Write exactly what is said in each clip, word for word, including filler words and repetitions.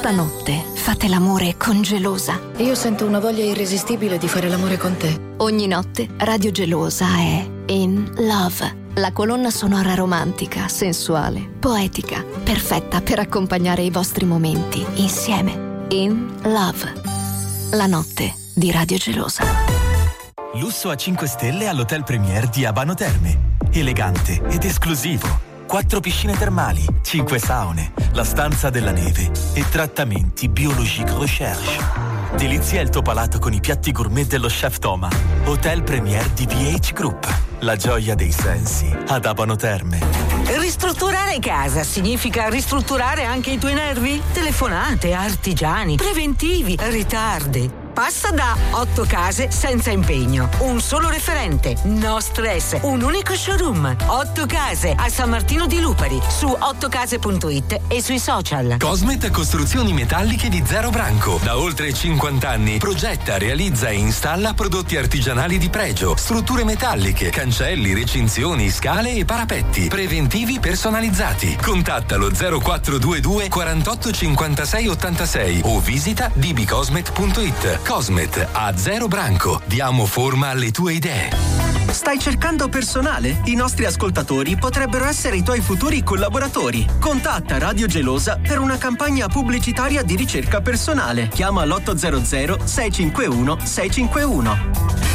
Stanotte fate l'amore con Gelosa. Io sento una voglia irresistibile di fare l'amore con te. Ogni notte Radio Gelosa è In Love. La colonna sonora romantica, sensuale, poetica, perfetta per accompagnare i vostri momenti insieme. In Love. La notte di Radio Gelosa. Lusso a cinque stelle all'Hotel Premier di Abano Terme. Elegante ed esclusivo. Quattro piscine termali, cinque saune, la stanza della neve e trattamenti Biologique Recherche. Delizia il tuo palato con i piatti gourmet dello chef Toma. Hotel Premier di V H Group. La gioia dei sensi ad Abano Terme. Ristrutturare casa significa ristrutturare anche i tuoi nervi? Telefonate, artigiani, preventivi, ritardi. Passa da otto case senza impegno. Un solo referente, no stress, un unico showroom. otto case a San Martino di Lupari, su otto case punto it e sui social. Cosmet Costruzioni Metalliche di Zero Branco. Da oltre cinquanta anni progetta, realizza e installa prodotti artigianali di pregio, strutture metalliche, cancelli, recinzioni, scale e parapetti. Preventivi personalizzati. Contattalo zero quattro due due quarantotto cinquantasei ottantasei o visita d b cosmet punto it. Cosmet a Zero Branco. Diamo forma alle tue idee. Stai cercando personale? I nostri ascoltatori potrebbero essere i tuoi futuri collaboratori. Contatta Radio Gelosa per una campagna pubblicitaria di ricerca personale. Chiama l'ottocento sei cinque uno sei cinque uno.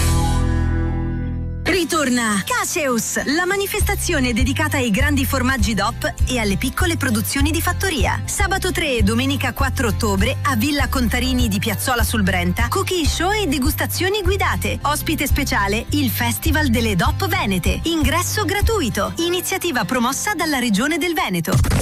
Ritorna Caseus, la manifestazione dedicata ai grandi formaggi D O P e alle piccole produzioni di fattoria. Sabato tre e domenica quattro ottobre a Villa Contarini di Piazzola sul Brenta, cookie show e degustazioni guidate. Ospite speciale il Festival delle D O P Venete. Ingresso gratuito. Iniziativa promossa dalla Regione del Veneto.